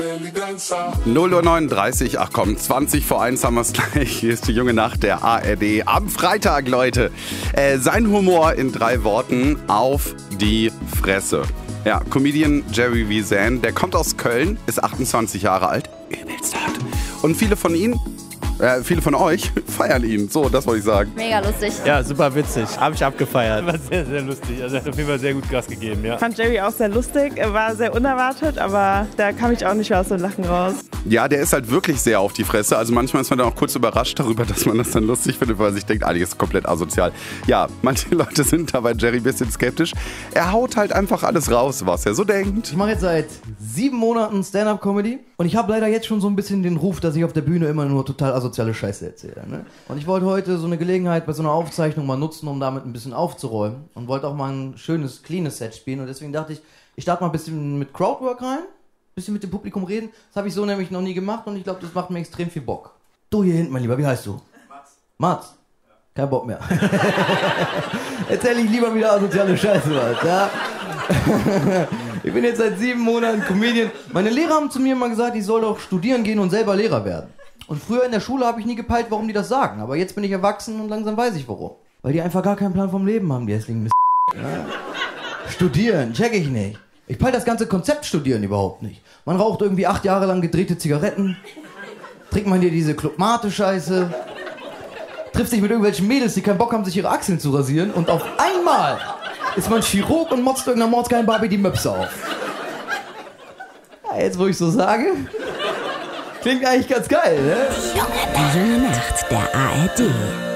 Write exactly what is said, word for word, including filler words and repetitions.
null Uhr neununddreißig, ach komm, zwanzig vor eins haben wir es gleich. Hier ist die junge Nacht der A R D am Freitag, Leute. Äh, sein Humor in drei Worten: auf die Fresse. Ja, Comedian Jerry Visan, der kommt aus Köln, ist achtundzwanzig Jahre alt, übelst hart. Und viele von ihnen, äh, viele von euch feiern ihn. So, das wollte ich sagen. Mega lustig. Ja, super witzig. Habe ich abgefeiert. War sehr, sehr lustig. Also er hat auf jeden Fall sehr gut Gas gegeben, ja. Ich fand Jerry auch sehr lustig. Er war sehr unerwartet, aber da kam ich auch nicht mehr aus dem Lachen raus. Ja, der ist halt wirklich sehr auf die Fresse. Also manchmal ist man dann auch kurz überrascht darüber, dass man das dann lustig findet, weil man sich denkt, eigentlich ist komplett asozial. Ja, manche Leute sind da bei Jerry ein bisschen skeptisch. Er haut halt einfach alles raus, was er so denkt. Ich mache jetzt seit sieben Monaten Stand-Up-Comedy und ich habe leider jetzt schon so ein bisschen den Ruf, dass ich auf der Bühne immer nur total asoziale Scheiße erzähle. Ne? Und ich wollte heute so eine Gelegenheit bei so einer Aufzeichnung mal nutzen, um damit ein bisschen aufzuräumen und wollte auch mal ein schönes, cleanes Set spielen und deswegen dachte ich, ich starte mal ein bisschen mit Crowdwork rein. Bisschen mit dem Publikum reden. Das habe ich so nämlich noch nie gemacht und ich glaube, das macht mir extrem viel Bock. Du hier hinten, mein Lieber, wie heißt du? Mats. Mats? Kein Bock mehr. Erzähl ich lieber wieder asoziale Scheiße was, ja? Ich bin jetzt seit sieben Monaten Comedian. Meine Lehrer haben zu mir immer gesagt, ich soll doch studieren gehen und selber Lehrer werden. Und früher in der Schule habe ich nie gepeilt, warum die das sagen. Aber jetzt bin ich erwachsen und langsam weiß ich warum. Weil die einfach gar keinen Plan vom Leben haben, die hässlichen Mist. Ja? Studieren, check ich nicht. Ich peil das ganze Konzept Studieren überhaupt nicht. Man raucht irgendwie acht Jahre lang gedrehte Zigaretten, trinkt man dir diese Club-Mate-Scheiße, trifft sich mit irgendwelchen Mädels, die keinen Bock haben, sich ihre Achseln zu rasieren und auf einmal ist man Chirurg und motzt irgendeiner mordsgeilen Barbie die Möpse auf. Ja, jetzt wo ich so sage, klingt eigentlich ganz geil, ne? Die junge Nacht der A R D.